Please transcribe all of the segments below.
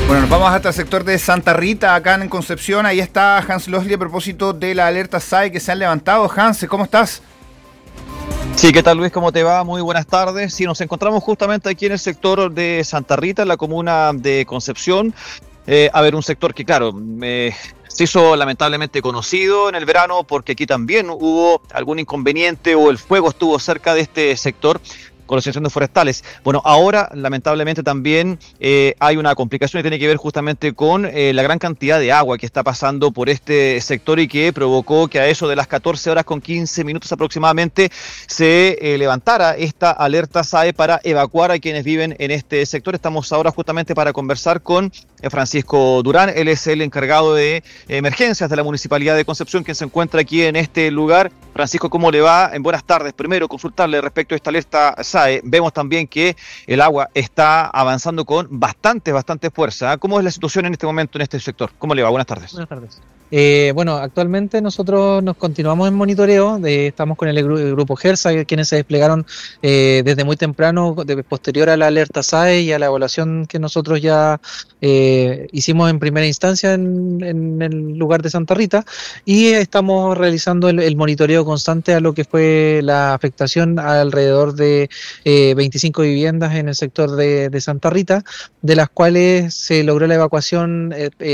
Bueno, nos vamos hasta el sector de Santa Rita, acá en Concepción. Ahí está Hans Losli a propósito de la alerta SAE que se han levantado. Hans, ¿cómo estás? Sí, ¿qué tal, Luis? ¿Cómo te va? Muy buenas tardes. Sí, nos encontramos justamente aquí en el sector de Santa Rita, en la comuna de Concepción. Un sector que, claro, se hizo lamentablemente conocido en el verano porque aquí también hubo algún inconveniente o el fuego estuvo cerca de este sector con los incendios forestales. Bueno, ahora lamentablemente también hay una complicación que tiene que ver justamente con la gran cantidad de agua que está pasando por este sector y que provocó que a eso de las 14 horas con 15 minutos aproximadamente se levantara esta alerta SAE para evacuar a quienes viven en este sector. Estamos ahora justamente para conversar con Francisco Durán. Él es el encargado de emergencias de la Municipalidad de Concepción, quien se encuentra aquí en este lugar. Francisco, ¿cómo le va? En buenas tardes. Primero, consultarle respecto a esta alerta SAE. Vemos también que el agua está avanzando con bastante fuerza. ¿Cómo es la situación en este momento en este sector? ¿Cómo le va? Buenas tardes. Buenas tardes. Actualmente nosotros nos continuamos en monitoreo, estamos con el grupo GERSA, quienes se desplegaron desde muy temprano, posterior a la alerta SAE y a la evaluación que nosotros ya hicimos en primera instancia en el lugar de Santa Rita, y estamos realizando el monitoreo constante a lo que fue la afectación alrededor de 25 viviendas en el sector de Santa Rita, de las cuales se logró la evacuación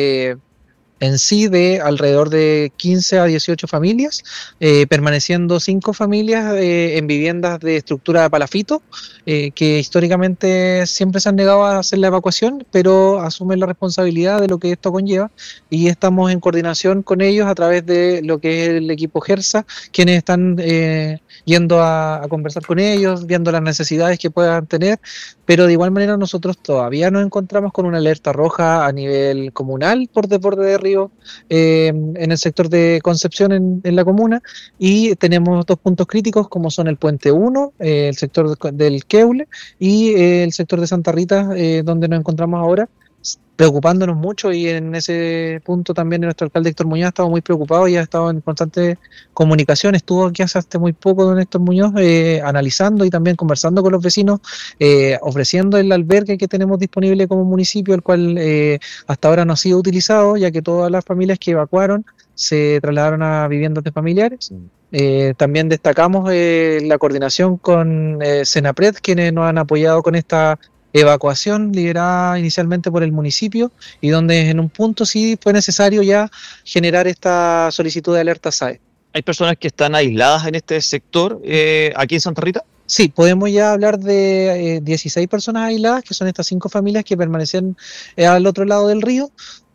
en sí de alrededor de 15 a 18 familias, permaneciendo 5 familias en viviendas de estructura de palafito, que históricamente siempre se han negado a hacer la evacuación, pero asumen la responsabilidad de lo que esto conlleva, y estamos en coordinación con ellos a través de lo que es el equipo GERSA, quienes están yendo a conversar con ellos, viendo las necesidades que puedan tener, pero de igual manera nosotros todavía nos encontramos con una alerta roja a nivel comunal por desborde de río en el sector de Concepción en la comuna, y tenemos 2 puntos críticos como son el Puente 1, el sector del Queule y el sector de Santa Rita, donde nos encontramos ahora, preocupándonos mucho, y en ese punto también nuestro alcalde Héctor Muñoz ha estado muy preocupado y ha estado en constante comunicación. Estuvo aquí hace muy poco don Héctor Muñoz analizando y también conversando con los vecinos, ofreciendo el albergue que tenemos disponible como municipio, el cual hasta ahora no ha sido utilizado, ya que todas las familias que evacuaron se trasladaron a viviendas de familiares. También destacamos la coordinación con Senapred, quienes nos han apoyado con esta evacuación liderada inicialmente por el municipio, y donde en un punto sí fue necesario ya generar esta solicitud de alerta SAE. ¿Hay personas que están aisladas en este sector aquí en Santa Rita? Sí, podemos ya hablar de 16 personas aisladas, que son estas 5 familias que permanecían al otro lado del río,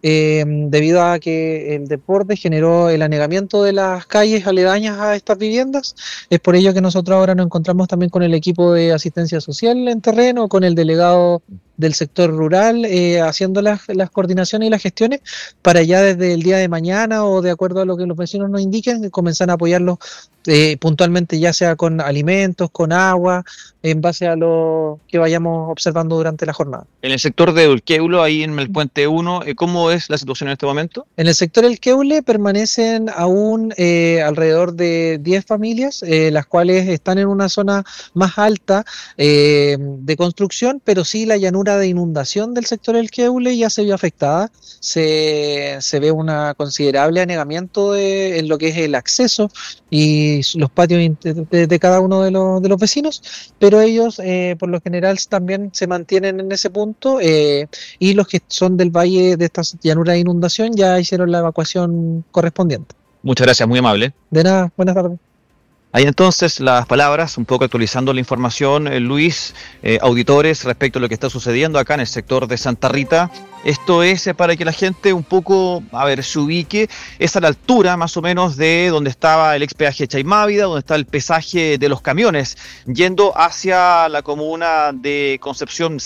debido a que el desborde generó el anegamiento de las calles aledañas a estas viviendas. Es por ello que nosotros ahora nos encontramos también con el equipo de asistencia social en terreno, con el delegado del sector rural, haciendo las coordinaciones y las gestiones para ya desde el día de mañana, o de acuerdo a lo que los vecinos nos indiquen, comenzar a apoyarlos puntualmente, ya sea con alimentos, con agua, en base a lo que vayamos observando durante la jornada. En el sector de Ulqueulo, ahí en el Puente 1, ¿cómo es la situación en este momento? En el sector del Queule permanecen aún alrededor de 10 familias, las cuales están en una zona más alta de construcción, pero sí la llanura de inundación del sector del Queule ya se vio afectada. Se ve un considerable anegamiento en lo que es el acceso y los patios de cada uno de los vecinos, pero ellos por lo general también se mantienen en ese punto, y los que son del valle de esta llanura de inundación ya hicieron la evacuación correspondiente. Muchas gracias, muy amable. De nada, buenas tardes. Ahí entonces las palabras, un poco actualizando la información, Luis, auditores, respecto a lo que está sucediendo acá en el sector de Santa Rita. Esto es para que la gente un poco, se ubique, es a la altura más o menos de donde estaba el ex peaje Chaimávida, donde está el pesaje de los camiones, yendo hacia la comuna de Concepción